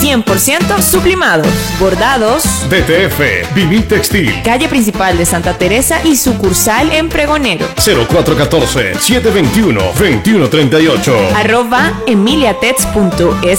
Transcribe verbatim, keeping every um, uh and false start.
cien por ciento sublimados, bordados. D T F, Viví Textil. Calle principal de Santa Teresa y sucursal en Pregonero. cero cuatro uno cuatro, siete dos uno, dos uno tres ocho. Arroba emiliatets punto es.